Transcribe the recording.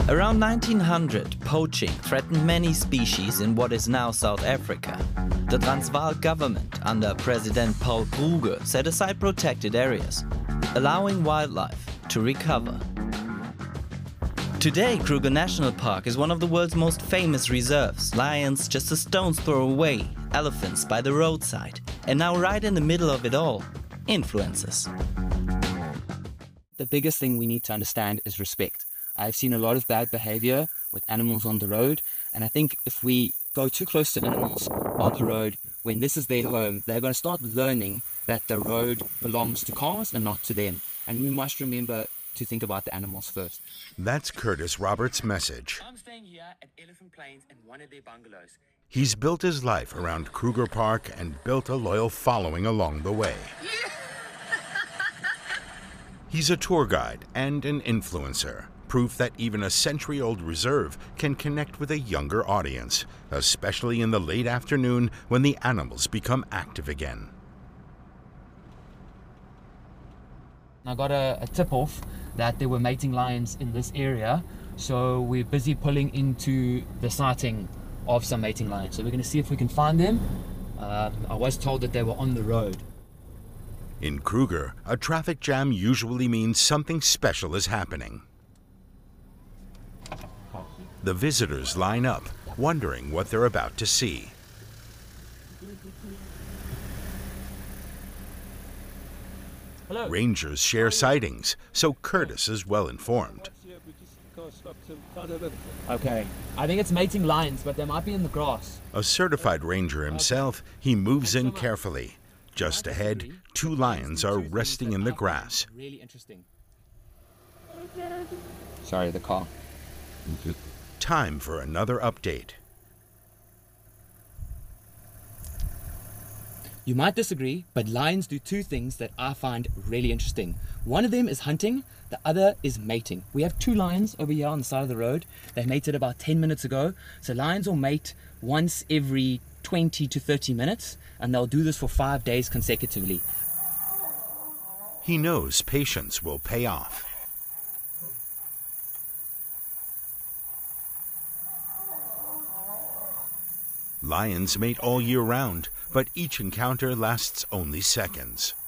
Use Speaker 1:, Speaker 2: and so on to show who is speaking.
Speaker 1: Around 1900, poaching threatened many species in what is now South Africa. The Transvaal government, under President Paul Kruger, set aside protected areas, allowing wildlife to recover. Today, Kruger National Park is one of the world's most famous reserves. Lions just a stone's throw away, elephants by the roadside, and now right in the middle of it all, influencers.
Speaker 2: The biggest thing we need to understand is respect. I've seen a lot of bad behavior with animals on the road, and I think if we go too close to animals on the road, when this is their home, they're going to start learning that the road belongs to cars and not to them. And we must remember to think about the animals first.
Speaker 3: That's Curtis Roberts' message.
Speaker 4: I'm staying here at Elephant Plains in one of their bungalows.
Speaker 3: He's built his life around Kruger Park and built a loyal following along the way. He's a tour guide and an influencer, proof that even a century-old reserve can connect with a younger audience, especially in the late afternoon when the animals become active again.
Speaker 2: I got a tip-off that there were mating lions in this area, so we're busy pulling into the sighting of some mating lions. So we're going to see if we can find them. I was told that they were on the road.
Speaker 3: In Kruger, a traffic jam usually means something special is happening. The visitors line up, wondering what they're about to see.
Speaker 2: Hello.
Speaker 3: Rangers share sightings, so Curtis is well informed.
Speaker 2: Okay, I think it's mating lions, but they might be in the grass.
Speaker 3: A certified ranger himself, he moves in carefully. Just ahead, two lions are resting in the grass.
Speaker 2: Really interesting. Sorry, the car.
Speaker 3: Time for another update.
Speaker 2: You might disagree, but lions do two things that I find really interesting. One of them is hunting, the other is mating. We have two lions over here on the side of the road. They mated about 10 minutes ago. So lions will mate once every 20 to 30 minutes, and they'll do this for 5 days consecutively.
Speaker 3: He knows patience will pay off. Lions mate all year round, but each encounter lasts only seconds.